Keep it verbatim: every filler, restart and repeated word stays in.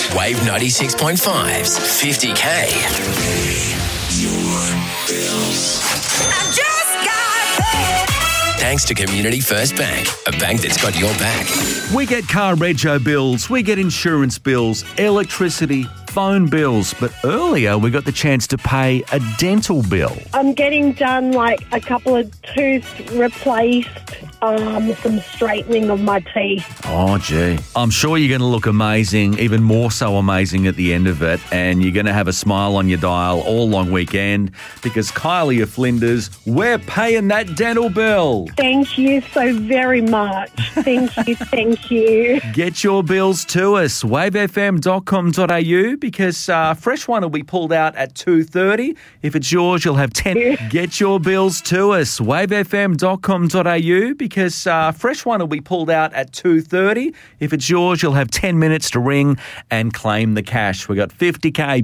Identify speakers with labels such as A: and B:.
A: Wave ninety-six point five's fifty K.
B: I just got paid.
A: Thanks to Community First Bank, a bank that's got your back.
C: We get car rego bills, we get insurance bills, electricity, phone bills, but earlier we got the chance to pay a dental bill.
D: I'm getting done like a couple of tooth replaced, um, some straightening of my teeth.
C: Oh, gee. I'm sure you're going to look amazing, even more so amazing at the end of it, and you're going to have a smile on your dial all long weekend because Kylie of Flinders, we're paying that dental bill.
D: Thank you so very much. Thank you, thank you.
C: Get your bills to us, wave f m dot com dot a u, because uh, fresh one will be pulled out at two thirty. If it's yours, you'll have ten. Get your bills to us, wave f m dot com dot a u, because uh, fresh one will be pulled out at two thirty. If it's yours, you'll have ten minutes to ring and claim the cash. We got fifty K